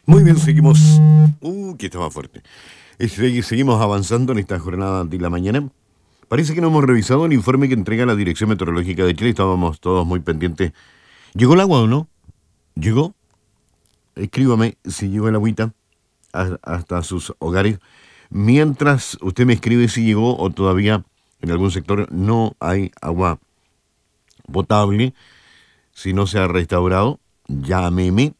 Muy bien, seguimos. Que estaba fuerte. Seguimos avanzando en esta jornada de la mañana. Parece que no hemos revisado el informe que entrega la Dirección Meteorológica de Chile. Estábamos todos muy pendientes. ¿Llegó el agua o no? ¿Llegó? Escríbame si llegó el agüita hasta sus hogares. Mientras usted me escribe si llegó o todavía en algún sector no hay agua potable, si no se ha restaurado, llámeme.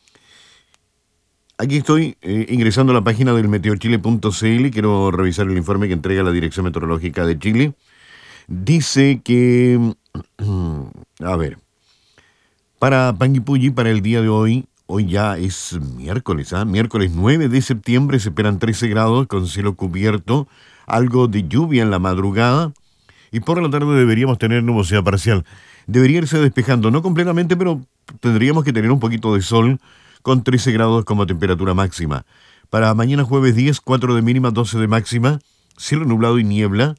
Aquí estoy ingresando a la página del meteochile.cl. Quiero revisar el informe que entrega la Dirección Meteorológica de Chile. Dice que, a ver, para Panguipulli, para el día de hoy ya es miércoles, miércoles 9 de septiembre, se esperan 13 grados con cielo cubierto, algo de lluvia en la madrugada y por la tarde deberíamos tener nubosidad parcial. Debería irse despejando, no completamente, pero tendríamos que tener un poquito de sol con 13 grados como temperatura máxima. Para mañana jueves 10, 4 de mínima, 12 de máxima, cielo nublado y niebla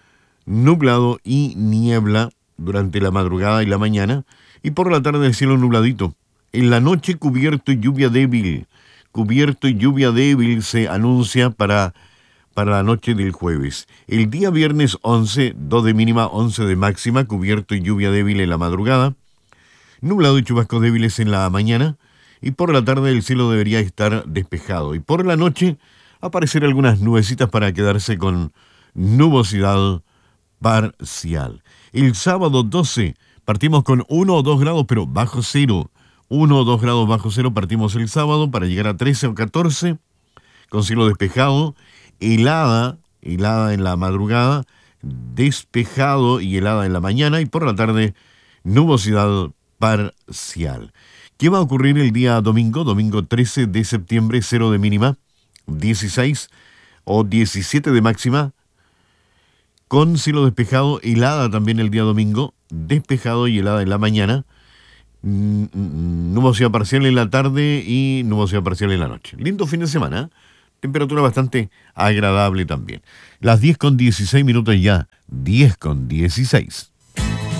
durante la madrugada y la mañana, y por la tarde el cielo nubladito. En la noche cubierto y lluvia débil. Cubierto y lluvia débil se anuncia para la noche del jueves. El día viernes 11, 2 de mínima, 11 de máxima, cubierto y lluvia débil en la madrugada, nublado y chubascos débiles en la mañana, y por la tarde el cielo debería estar despejado. Y por la noche aparecer algunas nubecitas para quedarse con nubosidad parcial. El sábado 12 partimos con 1 o 2 grados, pero bajo cero. 1 o 2 grados bajo cero partimos el sábado para llegar a 13 o 14 con cielo despejado, helada en la madrugada, despejado y helada en la mañana y por la tarde nubosidad parcial. ¿Qué va a ocurrir el día domingo? Domingo 13 de septiembre, 0 de mínima, 16 o 17 de máxima, con cielo despejado, helada también el día domingo, despejado y helada en la mañana, nubosidad parcial en la tarde y nubosidad parcial en la noche. Lindo fin de semana, temperatura bastante agradable también. Las 10:16 ya, 10:16.